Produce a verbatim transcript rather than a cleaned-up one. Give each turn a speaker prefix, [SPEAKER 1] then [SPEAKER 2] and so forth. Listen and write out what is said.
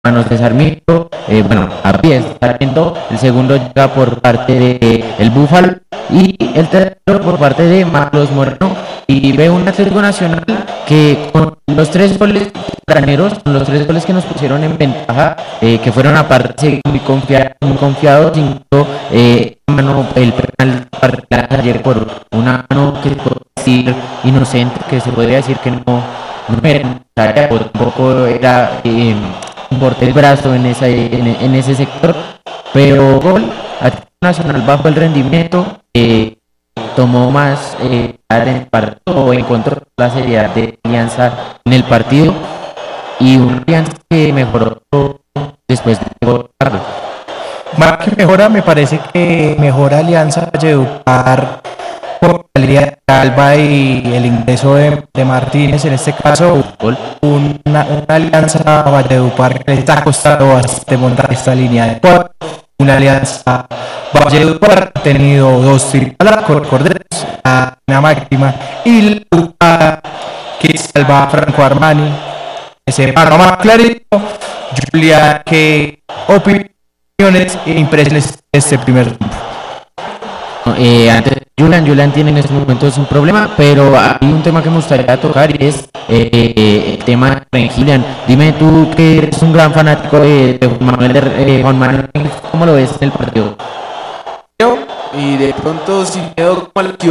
[SPEAKER 1] manos de Sarmiento, eh, bueno, a pies de Sarmiento, el segundo llega por parte de el Búfalo y el tercero por parte de Marlos Moreno. Y ve un Atlético Nacional que con los tres goles graneros, con los tres goles que nos pusieron en ventaja, eh, que fueron aparte muy, confia muy confiados, incluso eh, mano, el penal para ayer por una mano que se puede decir inocente, que se podría decir que no, no era, o tampoco era eh, un porte el brazo en, esa, en, en ese sector, pero gol, Atlético Nacional bajo el rendimiento, eh, tomó más eh, en el partido, encontró la seriedad de Alianza en el partido y una Alianza que mejoró después de votarlo.
[SPEAKER 2] Más que mejora, me parece que mejora Alianza Valledupar por la línea de Alba y el ingreso de, de Martínez, en este caso una, una Alianza Valledupar que le está costando bastante montar esta línea de cuatro. Una Alianza Valledupar ha tenido dos tripalas, Corderos, una máxima, y la que salva a Franco Armani. Ese panorama clarito. Julia, ¿qué opiniones e impresiones de este primer tiempo?
[SPEAKER 1] Eh, antes Julian, Julian tiene en estos momentos un problema, pero hay un tema que me gustaría tocar y es eh, el tema de Julian. Dime tú que eres un gran fanático de, de Juan Manuel, eh, Juan Manuel, ¿cómo lo ves en el partido?
[SPEAKER 3] Y de pronto, si quedó como al